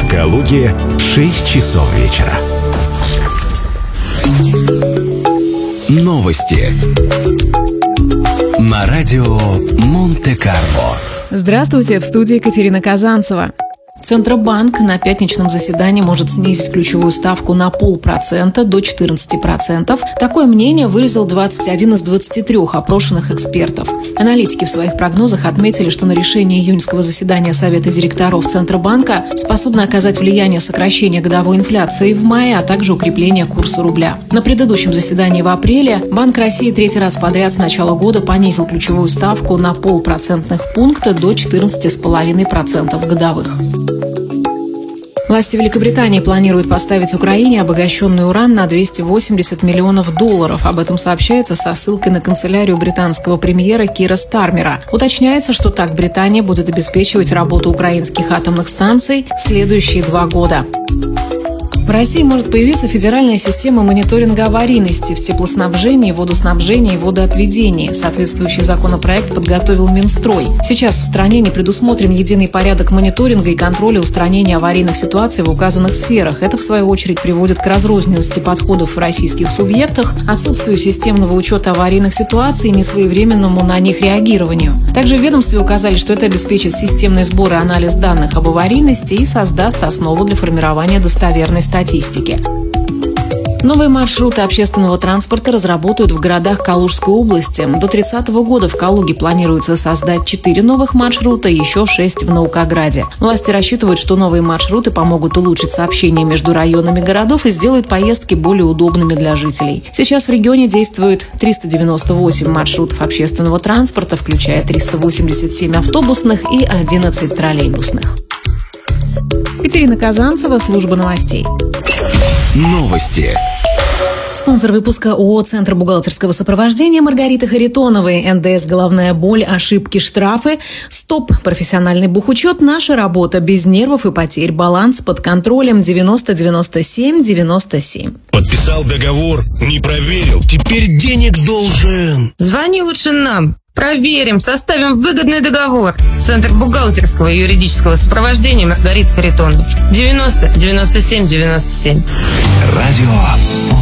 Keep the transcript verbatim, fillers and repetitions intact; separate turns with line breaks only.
Калуге шесть часов вечера. Новости на радио Монте-Карло.
Здравствуйте, в студии Екатерина Казанцева. Центробанк на пятничном заседании может снизить ключевую ставку на полпроцента до четырнадцати процентов. Такое мнение выразил двадцать один из двадцати трёх опрошенных экспертов. Аналитики в своих прогнозах отметили, что на решение июньского заседания Совета директоров Центробанка способно оказать влияние сокращения годовой инфляции в мае, а также укрепление курса рубля. На предыдущем заседании в апреле Банк России третий раз подряд с начала года понизил ключевую ставку на полпроцентных пункта до четырнадцати целых пяти десятых процента годовых. Власти Великобритании планируют поставить Украине обогащенный уран на двести восемьдесят миллионов долларов. Об этом сообщается со ссылкой на канцелярию британского премьера Кира Стармера. Уточняется, что так Британия будет обеспечивать работу украинских атомных станций следующие два года. В России может появиться федеральная система мониторинга аварийности в теплоснабжении, водоснабжении и водоотведении. Соответствующий законопроект подготовил Минстрой. Сейчас в стране не предусмотрен единый порядок мониторинга и контроля устранения аварийных ситуаций в указанных сферах. Это, в свою очередь, приводит к разрозненности подходов в российских субъектах, отсутствию системного учета аварийных ситуаций и несвоевременному на них реагированию. Также в ведомстве указали, что это обеспечит системный сбор и анализ данных об аварийности и создаст основу для формирования достоверной статистики. Статистики. Новые маршруты общественного транспорта разработают в городах Калужской области. До тридцатого года в Калуге планируется создать четыре новых маршрута и еще шесть в Наукограде. Власти рассчитывают, что новые маршруты помогут улучшить сообщение между районами городов и сделают поездки более удобными для жителей. Сейчас в регионе действует триста девяносто восемь маршрутов общественного транспорта, включая триста восемьдесят семь автобусных и одиннадцать троллейбусных. Екатерина Казанцева, служба новостей.
Новости.
Спонсор выпуска ООО «Центр бухгалтерского сопровождения» Маргарита Харитоновой. эн дэ эс «Головная боль», ошибки, штрафы. Стоп. Профессиональный бухучет. Наша работа. Без нервов и потерь. Баланс под контролем. девяносто девяносто семь девяносто семь.
Подписал договор, не проверил. Теперь денег должен.
Звони лучше нам. Проверим, составим выгодный договор. Центр бухгалтерского и юридического сопровождения Маргарита Харитонова. девяносто девяносто семь девяносто семь.
Радио